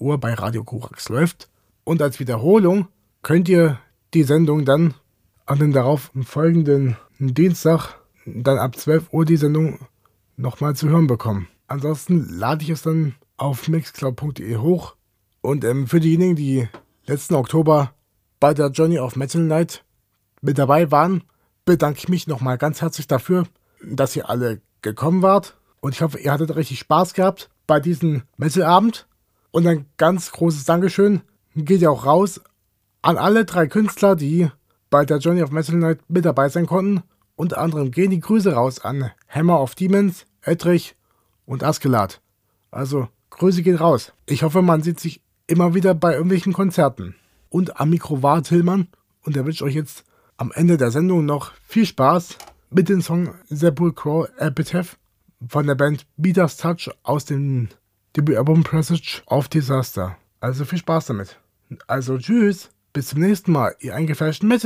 Uhr bei Radio Korax läuft. Und als Wiederholung könnt ihr die Sendung dann an den darauf folgenden Dienstag, dann ab 12 Uhr die Sendung nochmal zu hören bekommen. Ansonsten lade ich es dann auf mixcloud.de hoch. Und für diejenigen, die letzten Oktober bei der Journey of Metal Night mit dabei waren, bedanke ich mich nochmal ganz herzlich dafür, dass ihr alle gekommen wart. Und ich hoffe, ihr hattet richtig Spaß gehabt bei diesem Metal-Abend. Und ein ganz großes Dankeschön geht ja auch raus an alle 3 Künstler, die bei der Journey of Metal Night mit dabei sein konnten. Unter anderem gehen die Grüße raus an Hammer of Demons, Edrich und Askelat. Also, Grüße gehen raus. Ich hoffe, man sieht sich immer wieder bei irgendwelchen Konzerten. Und am Mikro war Tillmann und er wünscht euch jetzt am Ende der Sendung noch viel Spaß mit dem Song Sepulchral Epitaph von der Band Midas Touch aus dem Debütalbum Presage of Disaster. Also viel Spaß damit. Also tschüss, bis zum nächsten Mal, ihr eingefleischten Metal.